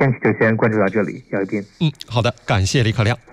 天气就先关注到这里，姚一斌。 好的，感谢李可亮。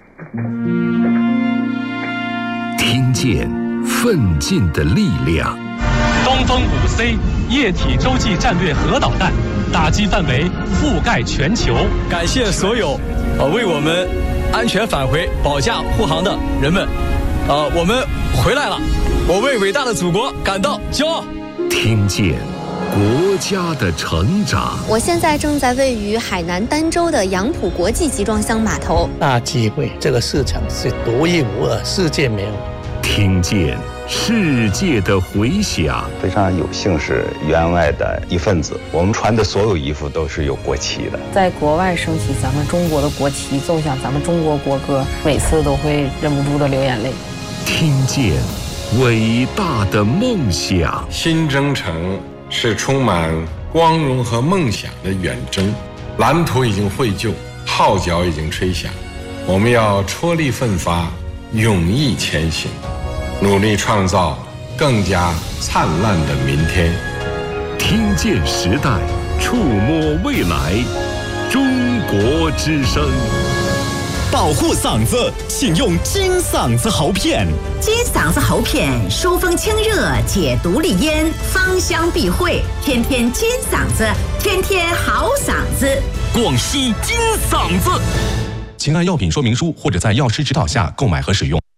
听见奋进的力量。 东风5C 液体洲际战略核导弹打击范围覆盖全球。 感谢所有为我们安全返回保驾护航的人们。我们回来了，我为伟大的祖国感到骄傲。 听见国家的成长。 我现在正在位于海南儋州的杨浦国际集装箱码头。 大机会，这个市场是独一无二，世界没有。 听见世界的回响。 非常有幸是员外的一份子，我们穿的所有衣服都是有国旗的。 在国外升起咱们中国的国旗，奏响咱们中国国歌，每次都会忍不住的流眼泪。 听见伟大的梦想。 新征程是充满光荣和梦想的远征，蓝图已经绘就，号角已经吹响，我们要踔厉奋发，勇毅前行，努力创造更加灿烂的明天。 听见时代，触摸未来，中国之声。 保护嗓子，请用金嗓子喉片。 金嗓子喉片疏风清热，解毒利咽，芳香避秽，天天金嗓子，天天好嗓子。 广西金嗓子。 请按药品说明书或者在药师指导下购买和使用。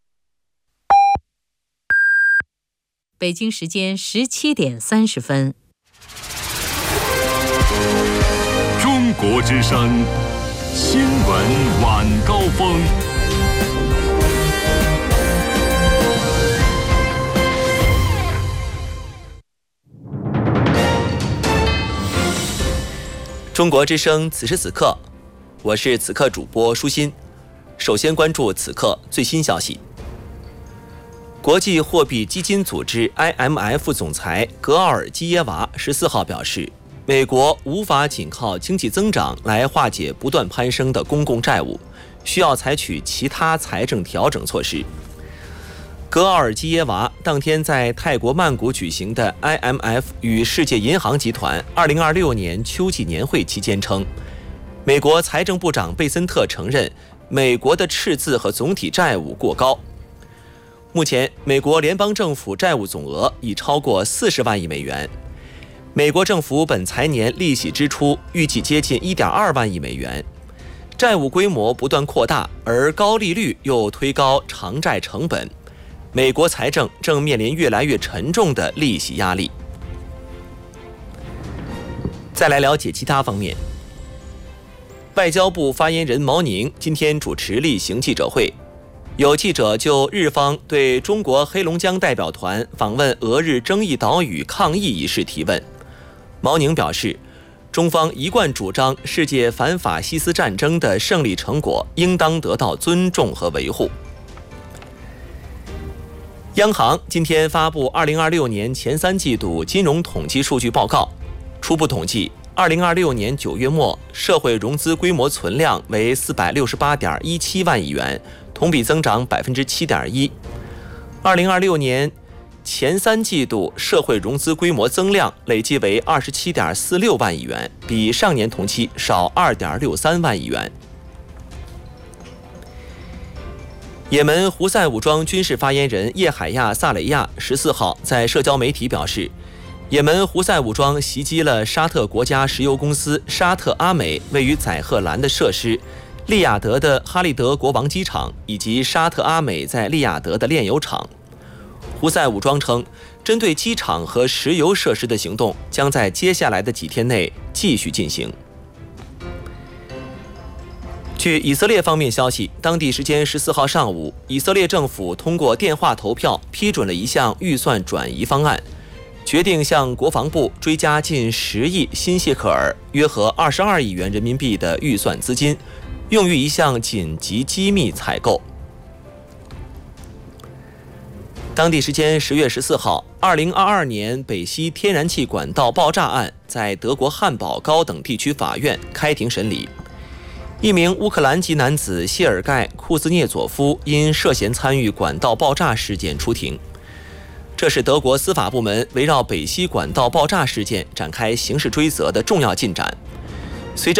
北京时间17点30分。 中国之声新闻晚高峰。 中国之声此时此刻，我是此刻主播舒心。首先关注此刻最新消息。国际货币基金组织 IMF 总裁格奥尔基耶娃14号表示，美国无法仅靠经济增长来化解不断攀升的公共债务，需要采取其他财政调整措施。格奥尔基耶娃当天在泰国曼谷举行的 IMF 与世界银行集团2026年秋季年会期间称，美国财政部长贝森特承认美国的赤字和总体债务过高。目前，美国联邦政府债务总额已超过40万亿美元。美国政府本财年利息支出预计接近1.2万亿美元，债务规模不断扩大，而高利率又推高偿债成本，美国财政正面临越来越沉重的利息压力。再来了解其他方面。外交部发言人毛宁今天主持例行记者会，有记者就日方对中国黑龙江代表团访问俄日争议岛屿抗议一事提问。毛宁表示，中方一贯主张世界反法西斯战争的胜利成果应当得到尊重和维护。央行今天发布2026年前3季度金融统计数据报告，初步统计2026年9月末社会融资规模存量为468.17万亿元，同比增长7.1%。2026年前3季度社会融资规模增量累计为27.46万亿元，比上年同期少2.63万亿元。也门胡塞武装军事发言人叶海亚·萨雷亚14号在社交媒体表示，也门胡塞武装袭击了沙特国家石油公司沙特阿美位于载荷兰的设施、利雅得的哈利德国王机场以及沙特阿美在利雅得的炼油厂。胡塞武装称，针对机场和石油设施的行动将在接下来的几天内继续进行。据以色列方面消息，当地时间14号上午，以色列政府通过电话投票批准了一项预算转移方案，决定向国防部追加近10亿新谢克尔，约合22亿元人民币的预算资金，用于一项紧急机密采购。当地时间10月14号，2022年北溪天然气管道爆炸案在德国汉堡高等地区法院开庭审理。一名乌克兰籍男子谢尔盖·库兹涅佐夫因涉嫌参与管道爆炸事件出庭。这是德国司法部门围绕北溪管道爆炸事件展开刑事追责的重要进展。随着